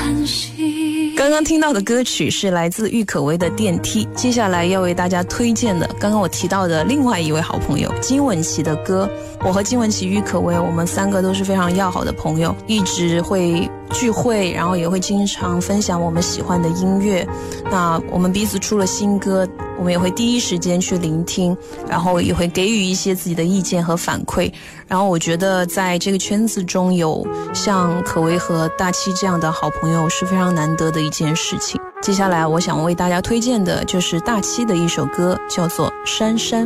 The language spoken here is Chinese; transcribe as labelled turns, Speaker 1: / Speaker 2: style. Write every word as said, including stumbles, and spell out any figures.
Speaker 1: 刚刚听到的歌曲是来自郁可唯的《电梯》，接下来要为大家推荐的，刚刚我提到的另外一位好朋友金玟岐的歌。我和金玟岐、郁可唯，我们三个都是非常要好的朋友，一直会聚会，然后也会经常分享我们喜欢的音乐。那我们彼此出了新歌，我们也会第一时间去聆听，然后也会给予一些自己的意见和反馈。然后我觉得在这个圈子中有像可唯和大七这样的好朋友是非常难得的一件事情。接下来我想为大家推荐的就是大七的一首歌，叫做《珊珊》。